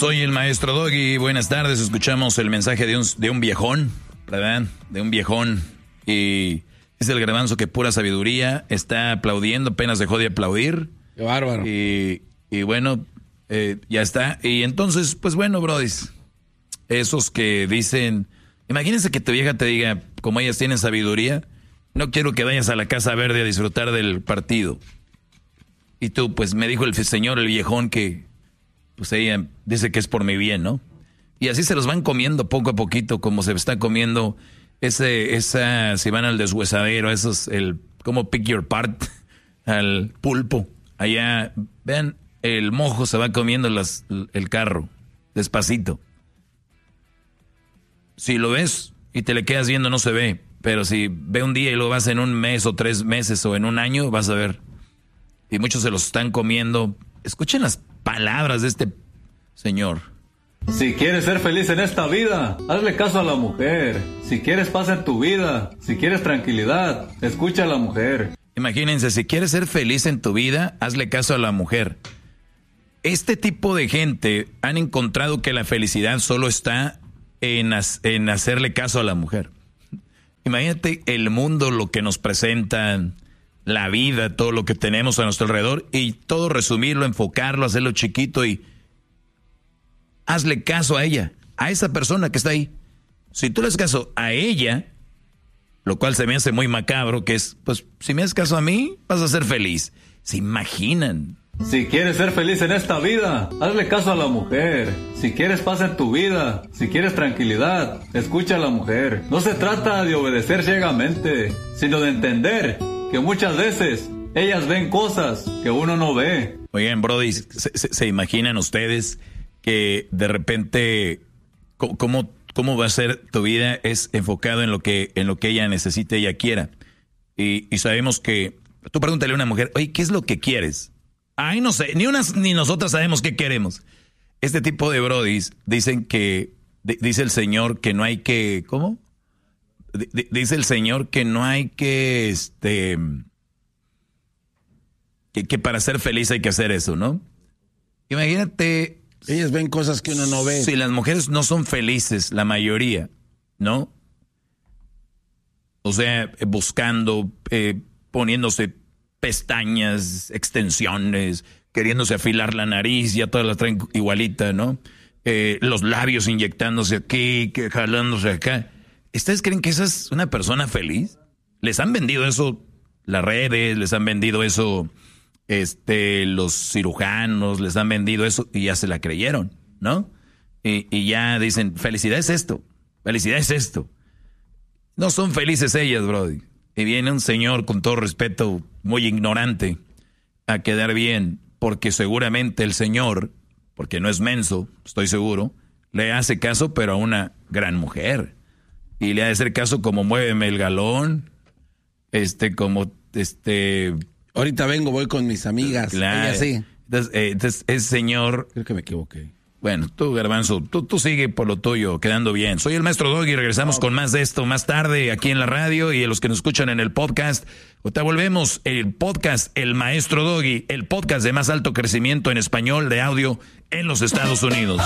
Soy el maestro Doggy. Buenas tardes. Escuchamos el mensaje de un viejón, ¿verdad? De un viejón. Y es el garbanzo que pura sabiduría. Está aplaudiendo, apenas dejó de aplaudir. Qué bárbaro. Y bueno, ya está. Y entonces, pues bueno, brodis. Esos que dicen, imagínense que tu vieja te diga, como ellas tienen sabiduría, no quiero que vayas a la Casa Verde a disfrutar del partido. Y tú, pues me dijo el señor, el viejón, que pues ella dice que es por mi bien, ¿no? Y así se los van comiendo poco a poquito, como se está comiendo si van al deshuesadero, como pick your part, al pulpo. Allá, vean, el mojo se va comiendo el carro, despacito. Si lo ves y te le quedas viendo, no se ve. Pero si ve un día y lo vas en un mes o 3 meses o en un año, vas a ver. Y muchos se los están comiendo. Escuchen las palabras de este señor. Si quieres ser feliz en esta vida, hazle caso a la mujer. Si quieres paz en tu vida, si quieres tranquilidad, escucha a la mujer. Imagínense, si quieres ser feliz en tu vida, hazle caso a la mujer. Este tipo de gente han encontrado que la felicidad solo está en hacerle caso a la mujer. Imagínate el mundo, lo que nos presentan, la vida, todo lo que tenemos a nuestro alrededor, y todo resumirlo, enfocarlo, hacerlo chiquito y hazle caso a ella, a esa persona que está ahí. Si tú le haces caso a ella, lo cual se me hace muy macabro, que es, pues, si me haces caso a mí, vas a ser feliz. ¿Se imaginan? Si quieres ser feliz en esta vida, hazle caso a la mujer. Si quieres paz en tu vida, si quieres tranquilidad, escucha a la mujer. No se trata de obedecer ciegamente, sino de entender que muchas veces ellas ven cosas que uno no ve. Oigan, brody, ¿se imaginan ustedes que de repente cómo va a ser tu vida? Es enfocado en lo que ella necesite, ella quiera. Y sabemos que, tú pregúntale a una mujer, oye, ¿qué es lo que quieres? Ay, no sé, ni nosotras sabemos qué queremos. Este tipo de brodis dicen que, dice el Señor que no hay que, ¿cómo? Dice el Señor que no hay que, que para ser feliz hay que hacer eso, ¿no? Imagínate. Ellas ven cosas que uno no ve. Si las mujeres no son felices, la mayoría, ¿no? O sea, buscando, poniéndose pestañas, extensiones, queriéndose afilar la nariz, ya todas las traen igualita, ¿no? Los labios inyectándose aquí, jalándose acá. ¿Ustedes creen que esa es una persona feliz? Les han vendido eso las redes, les han vendido eso los cirujanos, les han vendido eso y ya se la creyeron, ¿no? Y ya dicen, felicidad es esto, felicidad es esto. No son felices ellas, brody. Y viene un señor, con todo respeto, muy ignorante, a quedar bien, porque seguramente el señor, porque no es menso, estoy seguro, le hace caso, pero a una gran mujer. Y le ha de hacer caso como muéveme el galón, Ahorita voy con mis amigas. Claro. Ella sí. Entonces, ese señor... Creo que me equivoqué. Bueno, tú, Garbanzo, tú sigue por lo tuyo, quedando bien. Soy el maestro Doggy, regresamos con más de esto más tarde aquí en la radio y a los que nos escuchan en el podcast. Ahorita volvemos, el podcast El Maestro Doggy, el podcast de más alto crecimiento en español de audio en los Estados Unidos.